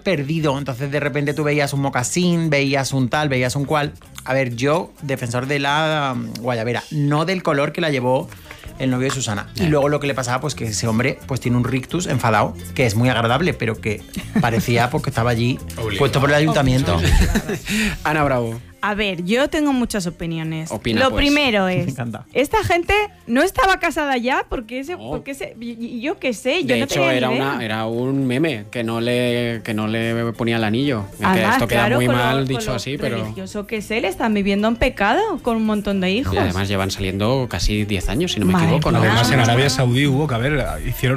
perdido. Entonces de repente tú veías un mocasín, veías un tal, veías un cual. A ver, yo, defensor de la guayabera, no del color que la llevó el novio de Susana. Y luego lo que le pasaba, pues que ese hombre pues tiene un rictus enfadado, que es muy agradable, pero que parecía porque estaba allí puesto por el ayuntamiento. Ana Bravo. A ver, yo tengo muchas opiniones. Opina, Lo primero es, Me encanta. esta gente no estaba casada ya porque No. yo qué sé, yo De no hecho, tenía ni idea. era un meme que no le ponía el anillo. Que Además, esto queda claro, muy con mal lo dicho así, pero... religioso que es él, están viviendo en pecado con un montón de hijos. Y además llevan saliendo casi 10 años, si no me Madre equivoco. ¿no? mía. Además, en Arabia Saudí hubo que, a ver,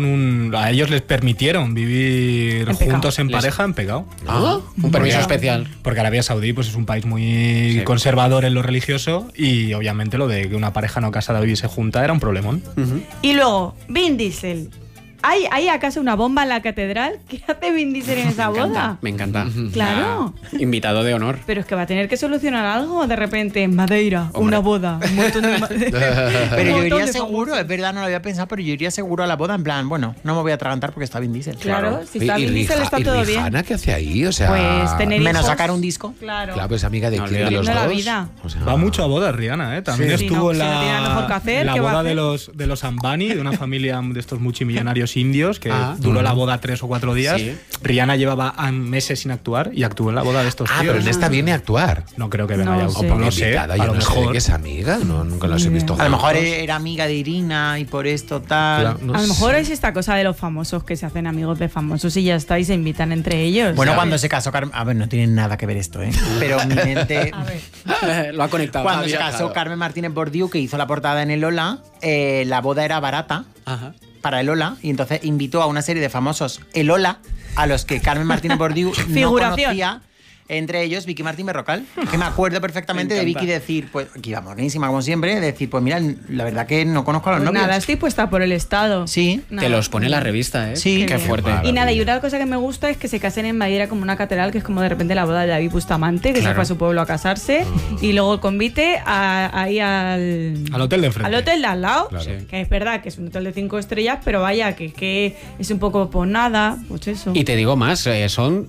a ellos les permitieron vivir En pecado. juntos en pareja en pecado. Ah, un permiso especial. Porque Arabia Saudí pues, es un país muy conservador en lo religioso y obviamente lo de que una pareja no casada viviese junta era un problemón. Y luego, Vin Diesel. ¿Hay acaso una bomba en la catedral? ¿Qué hace Vin Diesel en esa boda? Me encanta. Claro. Invitado de honor. Pero es que va a tener que solucionar algo de repente en Madeira, una boda, un montón de Pero yo iría seguro, es verdad, no lo había pensado, pero yo iría seguro a la boda en plan, bueno, no me voy a atragantar porque está Vin Diesel. Claro, si está Vin Diesel está todo bien. ¿Rihanna qué hace ahí? O sea, Pues tener Menos hijos. sacar un disco. Claro. claro, pues amiga de No, quién de los viviendo dos. la vida. O sea, Va mucho a bodas, Rihanna, ¿eh? También Sí, estuvo no, en si no tiene nada mejor que hacer, la ¿qué va a boda hacer? de los Ambani, de una familia de estos multimillonarios indios, que duró la boda 3 o 4 días. Sí. Rihanna llevaba meses sin actuar y actuó en la boda de estos tíos. pero en esta viene a actuar. No creo que venga No ya. sé. O no sé, Invitada, a yo lo no sé de mejor. qué es amiga, nunca las he visto A lo mejor juntos. era amiga de Irina y por esto tal. Claro, no A lo mejor sé. es esta cosa de los famosos que se hacen amigos de famosos y ya está y se invitan entre ellos. Bueno, ¿sabes? cuando se casó Carmen... A ver, no tiene nada que ver esto, ¿eh? Pero mi mente... A ver. Lo ha conectado. Cuando se Había casó dejado. Carmen Martínez Bordiú, que hizo la portada en el Lola, la boda era barata Ajá. para el Lola y entonces invitó a una serie de famosos el Lola a los que Carmen Martínez Bordiú no Figuración. conocía. Entre ellos, Vicky Martín Berrocal, que me acuerdo perfectamente de Vicky decir, pues, que iba monísima como siempre, decir, pues mira, la verdad que no conozco a los Pues novios. nada, estoy puesta por el Estado. Sí. Nada. Que los pone la revista, ¿eh? Sí. Qué fuerte. Y nada, y una cosa que me gusta es que se casen en Madeira como una catedral, que es como de repente la boda de David Bustamante, que se Claro. fue a su pueblo a casarse, y luego el convite ahí al Al hotel de enfrente. al hotel de al lado, Claro. Sí. que es verdad que es un hotel de 5 estrellas, pero vaya, que es un poco por nada, pues eso. Y te digo más, son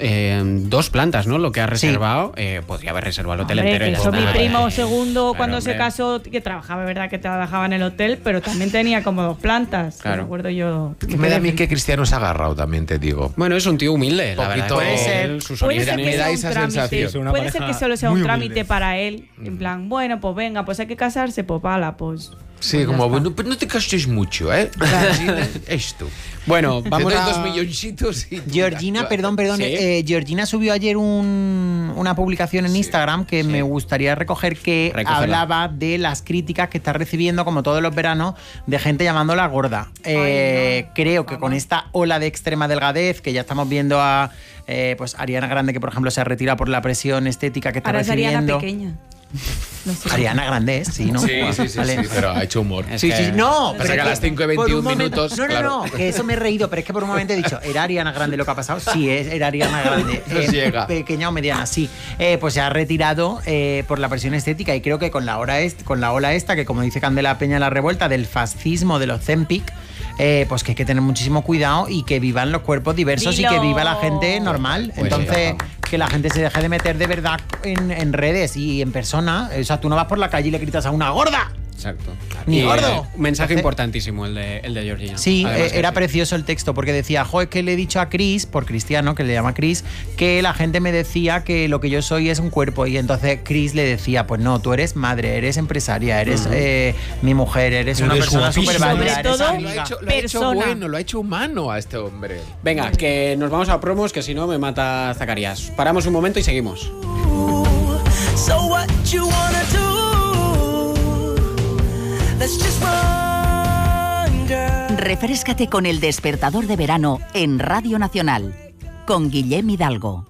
2 plantas, ¿no? Lo que ha reservado. Podría haber reservado el hotel Hombre, entero. y que ya eso mi está. primo segundo Claro, cuando se hombre. casó, que trabajaba, verdad que trabajaba en el hotel, pero también tenía como 2 plantas. que Claro. Me acuerdo yo. Que me da a mí que Cristiano se ha agarrado, también te digo. Bueno, es un tío humilde, la Poquito- verdad. Puede que ser. él, sus Puede ser orígenes- que me da sea un esa trámite. sensación. Es una Puede ser pareja que solo sea muy un trámite humilde. para él. En plan, bueno, pues venga, pues hay que casarse, pues pala, pues. Sí, pues ya como, está. bueno, pues no te gastes mucho, ¿eh? Esto. Bueno, vamos Te doy a... 2 milloncitos y... Georgina, perdón, Sí. Georgina subió ayer una publicación en Instagram que me gustaría recoger, que Recógela. hablaba de las críticas que está recibiendo, como todos los veranos, de gente llamándola gorda. Creo que con esta ola de extrema delgadez, que ya estamos viendo a pues Ariana Grande, que por ejemplo se ha retirado por la presión estética que está Ahora es Ariana recibiendo. pequeña. No sé. Ariana Grande, sí, ¿no? Sí, Vale. pero ha hecho humor. Es Sí, que- sí, no. Pasa que a las 5 y por 21 un momento- minutos, No, claro. que eso me he reído, pero es que por un momento he dicho, ¿era Ariana Grande lo que ha pasado? Sí, era Ariana Grande. Nos llega. Pequeña o mediana, sí. Pues se ha retirado por la presión estética y creo que con la ola esta, que como dice Candela Peña la revuelta, del fascismo de los Zempic, pues que hay que tener muchísimo cuidado y que vivan los cuerpos diversos Dilo. y que viva la gente normal. Pues Entonces, sí. que la gente se deje de meter de verdad en redes y en persona. O sea, tú no vas por la calle y le gritas a una gorda. Exacto. Ni Y, gordo. un mensaje Entonces- importantísimo el de Georgina. Sí, Además que era sí. precioso el texto porque decía, jo, es que le he dicho a Chris, por Cristiano, que le llama Chris, que la gente me decía que lo que yo soy es un cuerpo. Y entonces Chris le decía, pues no, tú eres madre, eres empresaria, eres mi mujer, eres una Eres persona guapísima. súper válida, Sobre eres todo- amiga. Lo ha hecho Persona. bueno, lo ha hecho humano a este hombre. Venga, que nos vamos a promos, que si no me mata Zacarías. Paramos un momento y seguimos. So what you wanna do? Let's just run, girl. Refréscate con El Despertador de Verano en Radio Nacional, con Guillem Hidalgo.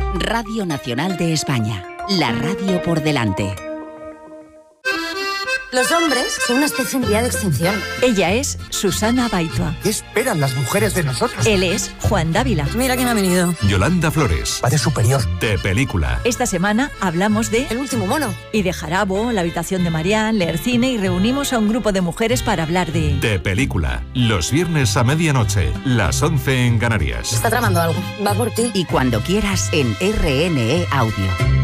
Radio Nacional de España, la radio por delante. Los hombres son una especie en vía de extinción. Ella es Susana Baitua. ¿Qué esperan las mujeres de nosotros? Él es Juan Dávila. Mira quién ha venido. Yolanda Flores. Va de superior. De película. Esta semana hablamos de El último mono. Y de Jarabo, La habitación de Marianne, leer cine y reunimos a un grupo de mujeres para hablar de película. Los viernes a medianoche, las 11 en Canarias. Está tramando algo. Va por ti. Y cuando quieras en RNE Audio.